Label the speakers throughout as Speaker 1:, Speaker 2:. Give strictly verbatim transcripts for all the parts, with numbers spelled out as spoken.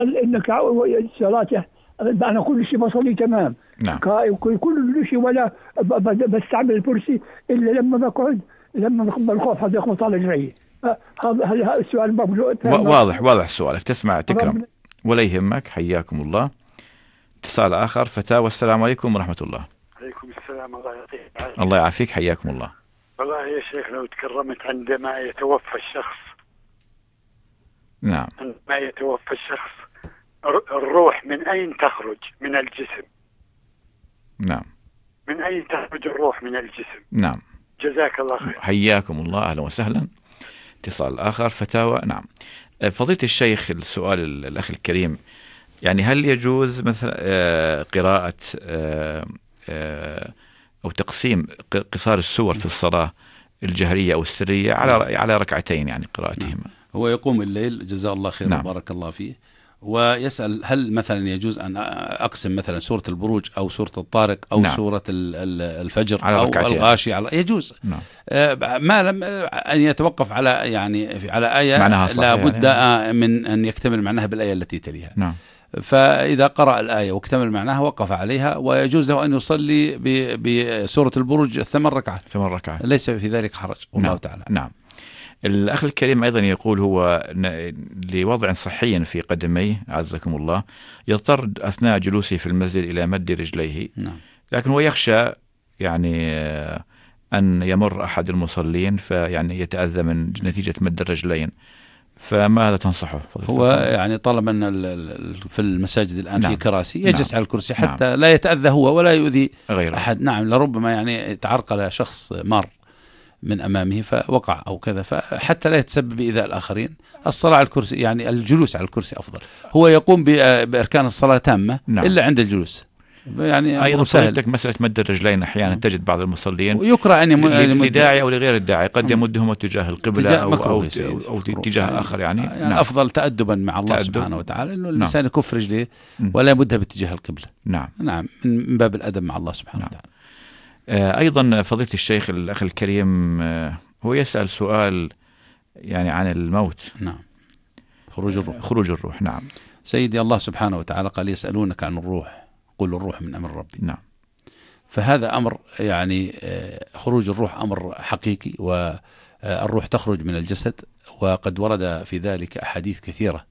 Speaker 1: انك الصلاه انا كل شيء بصلي تمام.
Speaker 2: نعم.
Speaker 1: كل كل شيء، ولا ب- ب- بستعمل الكرسي الا لما بقعد، لما بالخوف حد يخبط طال رجلي. هذا هذا السؤال مبلوغ
Speaker 2: و- واضح واضح سؤالك، تسمع تكرم
Speaker 1: ربنا.
Speaker 2: ولا يهمك، حياكم الله. اتصال آخر، فتاوى. السلام عليكم ورحمة الله.
Speaker 3: عليكم السلام، الله يعطيك العافية.
Speaker 2: الله يعافيك، حياكم الله.
Speaker 3: والله يا شيخ لو تكرمت، عندما يتوفى الشخص
Speaker 2: نعم.
Speaker 3: عندما يتوفى الشخص الر- الروح من أين تخرج من الجسم؟
Speaker 2: نعم.
Speaker 3: من أين تخرج الروح من الجسم؟
Speaker 2: نعم.
Speaker 3: جزاك الله خير.
Speaker 2: حياكم الله، أهلا وسهلا. اتصال آخر، فتاوى. نعم. فضيلة الشيخ، السؤال الأخ الكريم، يعني هل يجوز مثلا آه، قراءة آه، آه، أو تقسيم ق- قصار السور في الصلاة الجهرية أو السرية على على ركعتين، يعني قراءتهما؟
Speaker 4: هو يقوم الليل جزاه الله خير
Speaker 2: نعم.
Speaker 4: وبارك الله فيه، ويسأل هل مثلا يجوز أن أقسم مثلا سورة البروج أو سورة الطارق أو
Speaker 2: نعم.
Speaker 4: سورة ال- ال- الفجر
Speaker 2: على
Speaker 4: أو
Speaker 2: ركعتين.
Speaker 4: الغاشي على يجوز.
Speaker 2: نعم.
Speaker 4: آه، ما لم أن يتوقف على يعني في- على آية
Speaker 2: معناها صح
Speaker 4: لا بد
Speaker 2: يعني.
Speaker 4: من أن يكتمل معناها بالآية التي تليها.
Speaker 2: نعم.
Speaker 4: فإذا قرأ الآية واكتمل معناها وقف عليها، ويجوز له أن يصلي ب- بسورة البروج ثمان ركعات،
Speaker 2: ثمان ركعات.
Speaker 4: ليس في ذلك حرج والله
Speaker 2: نعم.
Speaker 4: تعالى.
Speaker 2: نعم. الأخ الكريم أيضا يقول هو ن- لوضع صحي في قدميه عزكم الله، يضطر أثناء جلوسه في المسجد إلى مد رجليه،
Speaker 4: نعم.
Speaker 2: لكن هو يخشى يعني آه، أن يمر أحد المصلين فيعني يتأذى من نتيجة مد الرجلين، فماذا تنصحه فضيلة
Speaker 4: هو
Speaker 2: الدكتور؟
Speaker 4: يعني طالما أن ال- ال- في المساجد الآن
Speaker 2: نعم.
Speaker 4: في كراسي يجلس
Speaker 2: نعم.
Speaker 4: على الكرسي حتى لا يتأذى هو ولا يؤذي
Speaker 2: غيره.
Speaker 4: أحد. نعم. لربما يعني تعرقل شخص مار من أمامه فوقع أو كذا، فحتى لا يتسبب بإيذاء الآخرين الصلاة على الكرسي، يعني الجلوس على الكرسي أفضل. هو يقوم ب- بأركان الصلاة تامة
Speaker 2: نعم.
Speaker 4: إلا عند الجلوس، يعني
Speaker 2: أيضا
Speaker 4: أمر سهل.
Speaker 2: فضيلتك مسألة مد الرجلين أحيانا تجد بعض المصلين
Speaker 4: ويكره أن يم-
Speaker 2: ل-
Speaker 4: يمد-
Speaker 2: لداعي أو لغير الداعي قد يمدهم اتجاه القبلة
Speaker 4: اتجاه
Speaker 2: أو
Speaker 4: مكروه
Speaker 2: أو,
Speaker 4: يا سيدي،
Speaker 2: أو, أو
Speaker 4: مكروه.
Speaker 2: اتجاه
Speaker 4: يعني
Speaker 2: آخر يعني,
Speaker 4: يعني
Speaker 2: نعم.
Speaker 4: أفضل تأدبا مع الله
Speaker 2: تأدب.
Speaker 4: سبحانه وتعالى أنه
Speaker 2: نعم.
Speaker 4: الإنسان يكف رجليه
Speaker 2: م.
Speaker 4: ولا يمدها باتجاه القبلة.
Speaker 2: نعم.
Speaker 4: نعم، من باب الأدب مع الله سبحانه
Speaker 2: نعم.
Speaker 4: وتعالى.
Speaker 2: آه، أيضا فضيلة الشيخ الأخ الكريم آه، هو يسأل سؤال يعني عن الموت.
Speaker 4: نعم. خروج الروح.
Speaker 2: خروج الروح. نعم.
Speaker 4: سيدي الله سبحانه وتعالى قال يسألونك عن الروح قل الروح من أمر ربي.
Speaker 2: نعم.
Speaker 4: فهذا أمر يعني آه، خروج الروح أمر حقيقي، والروح تخرج من الجسد، وقد ورد في ذلك أحاديث كثيرة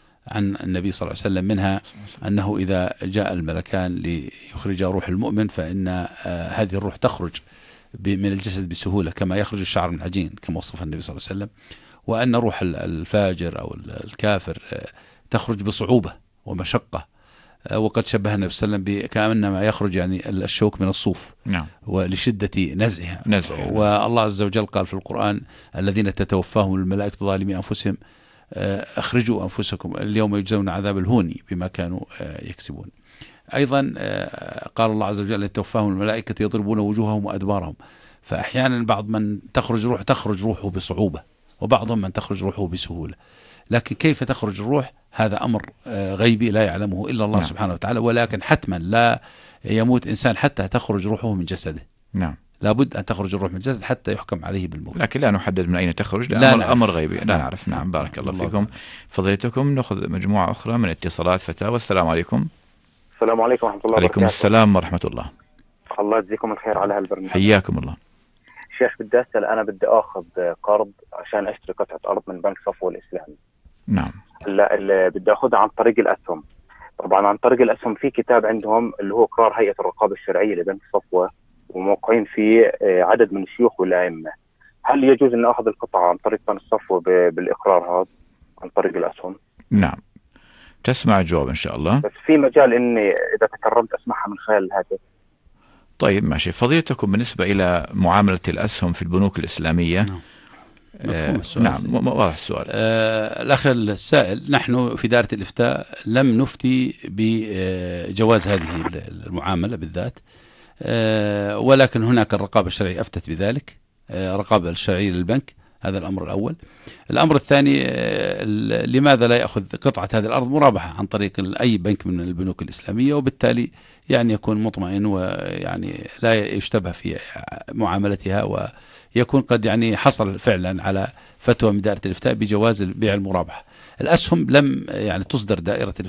Speaker 4: عن النبي صلى الله عليه وسلم، منها أنه إذا جاء الملكان ليخرج روح المؤمن فإن آه، هذه الروح تخرج ب- من الجسد بسهولة كما يخرج الشعر من العجين كما وصف النبي صلى الله عليه وسلم، وأن روح ال- الفاجر أو ال- الكافر آه، تخرج بصعوبة ومشقة، آه، وقد شبه النبي صلى الله عليه وسلم كأنما يخرج يعني الشوك من الصوف
Speaker 2: نعم.
Speaker 4: ولشدة نزعها.
Speaker 2: نزعها.
Speaker 4: والله عز وجل قال في القرآن الذين تتوفاهم الملائكة ظالمي أنفسهم آه، أخرجوا أنفسكم اليوم يجزون عذاب الهون بما كانوا آه، يكسبون. أيضا آه، قال الله عز وجل يتوفاهم الملائكة يضربون وجوههم وأدبارهم. فأحيانا بعض من تخرج روح تخرج روحه بصعوبة، وبعضهم من تخرج روحه بسهولة، لكن كيف تخرج الروح هذا أمر آه، غيبي لا يعلمه إلا الله
Speaker 2: نعم.
Speaker 4: سبحانه وتعالى، ولكن حتما لا يموت إنسان حتى تخرج روحه من جسده.
Speaker 2: نعم.
Speaker 4: لابد أن تخرج الروح من الجسد حتى يحكم عليه بالموت.
Speaker 2: لكن لا نحدد من أين تخرج،
Speaker 4: لا
Speaker 2: لأن
Speaker 4: نعرف.
Speaker 2: أمر غيبي لا
Speaker 4: نعم.
Speaker 2: نعرف. نعم. بارك الله
Speaker 4: الله
Speaker 2: فيكم. فضيلتكم نأخذ مجموعة أخرى من اتصالات فتاوى. السلام عليكم.
Speaker 5: السلام عليكم ورحمة الله
Speaker 2: عليكم
Speaker 5: وبركاته.
Speaker 2: السلام ورحمة الله.
Speaker 5: الله يجزيكم الخير على هالبرنامج.
Speaker 2: حياكم الله.
Speaker 5: شيخ بدي أسأل، أنا بدي أخذ قرض عشان أشتري قطعة أرض من بنك صفوة الإسلامي.
Speaker 2: نعم.
Speaker 5: هلا اللي بدي أخذها عن طريق الأسهم. طبعا عن طريق الأسهم في كتاب عندهم اللي هو قرار هيئة الرقابة الشرعية لبنك صفوة، وموقعين فيه عدد من الشيوخ والأئمة. هل يجوز أن أخذ القطعة عن طريق بنك صفوة بالإقرار هذا عن طريق الأسهم؟
Speaker 2: نعم. تسمع الجواب إن شاء الله.
Speaker 5: بس في مجال إني إذا تكرمت أسمعها من خلال الهاتف.
Speaker 2: طيب ماشي. فضيلتكم بالنسبة إلى معاملة الأسهم في البنوك الإسلامية.
Speaker 4: نعم. مفهوم
Speaker 2: آه
Speaker 4: السؤال.
Speaker 2: نعم. واضح السؤال.
Speaker 4: آه الأخ السائل، نحن في دائرة الإفتاء لم نفتي بجواز هذه المعاملة بالذات، آه ولكن هناك الرقابة الشرعية أفتت بذلك، آه الرقابة الشرعية للبنك. هذا الأمر الأول. الأمر الثاني، آه لماذا لا يأخذ قطعة هذه الأرض مرابحة عن طريق أي بنك من البنوك الإسلامية، وبالتالي يعني يكون مطمئن ويعني لا يشتبه في معاملتها، ويكون قد يعني حصل فعلا على فتوى من دائرة الإفتاء بجواز بيع المرابحة. الأسهم لم يعني تصدر دائرة